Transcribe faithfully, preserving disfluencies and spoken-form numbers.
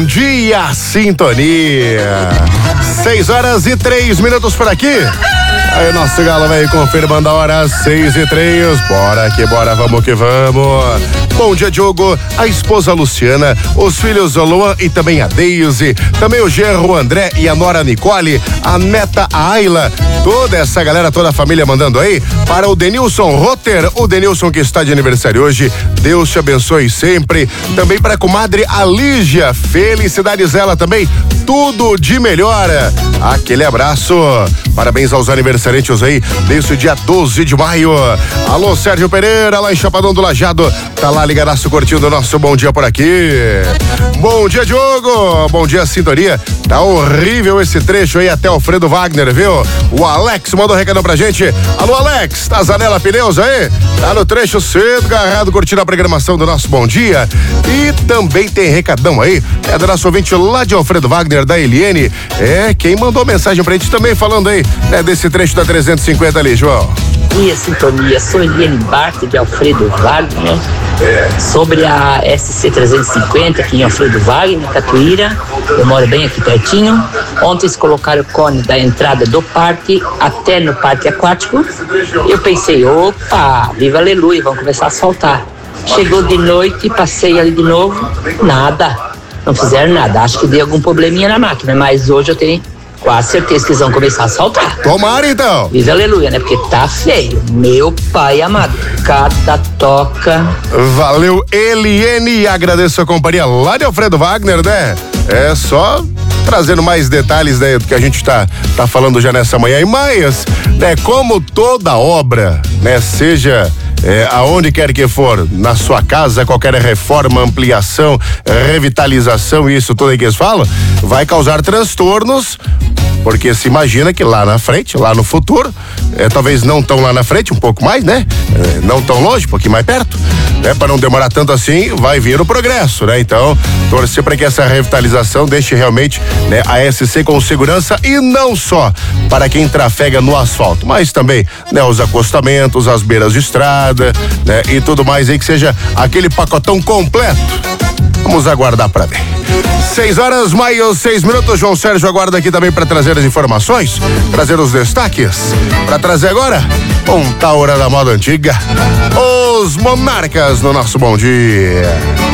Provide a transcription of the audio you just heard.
dia, sintonia. Seis horas e três minutos por aqui. Aí, nosso galo veio confirmando a hora, seis e três. Bora que bora, vamos que vamos. Bom dia, Diogo, a esposa Luciana, os filhos Luan e também a Deise, também o genro André e a nora Nicole, a neta Ayla, toda essa galera, toda a família mandando aí para o Denilson Rotter, o Denilson que está de aniversário hoje. Deus te abençoe sempre. Também para a comadre Alígia, felicidades ela também, tudo de melhor. Aquele abraço. Parabéns aos aniversariantes aí desse dia doze de maio. Alô, Sérgio Pereira, lá em Chapadão do Lajado, tá lá ligadaço curtindo o nosso bom dia por aqui. Bom dia, Diogo. Bom dia, sintonia. Tá horrível esse trecho aí até Alfredo Wagner, viu? O Alex mandou um recado pra gente. Alô, Alex, tá Zanela Pneus aí? Tá no trecho cedo, agarrado, curtindo a programação do nosso bom dia. E também tem recadão aí, é do nosso ouvinte lá de Alfredo Wagner, da Eliene. É, quem mandou mensagem pra gente também falando aí, né, desse trecho da trezentos e cinquenta ali, João. Minha sintonia, sou Eliane Bart de Alfredo Wagner, sobre a S C trezentos e cinquenta aqui em Alfredo Wagner, Catuíra. Eu moro bem aqui pertinho. Ontem eles colocaram o cone da entrada do parque até no parque aquático. Eu pensei, opa, viva aleluia, vamos começar a soltar. Chegou de noite, passei ali de novo, nada, não fizeram nada. Acho que deu algum probleminha na máquina, mas hoje eu tenho quase certeza que eles vão começar a saltar. Tomara então. Diz aleluia, né? Porque tá feio. Meu pai amado. Cada toca. Valeu, Eliene. Agradeço a companhia lá de Alfredo Wagner, né? É só trazendo mais detalhes, né, do que a gente tá, tá falando já nessa manhã. E mais, né, como toda obra, né, seja É, aonde quer que for, na sua casa, qualquer reforma, ampliação, revitalização, isso tudo aí que eles falam, vai causar transtornos, porque se imagina que lá na frente, lá no futuro, é, talvez não tão lá na frente, um pouco mais, né? É, não tão longe, um pouquinho mais perto, né? Para não demorar tanto assim, vai vir o progresso, né? Então, torcer para que essa revitalização deixe realmente, né, a S C com segurança, e não só para quem trafega no asfalto, mas também, né, os acostamentos, as beiras de estrada, né, e tudo mais aí, que seja aquele pacotão completo. Vamos aguardar para ver. Seis horas, mais seis minutos. João Sérgio aguarda aqui também para trazer as informações, trazer os destaques. Para trazer agora, um Taura da moda antiga, os Monarcas no nosso bom dia.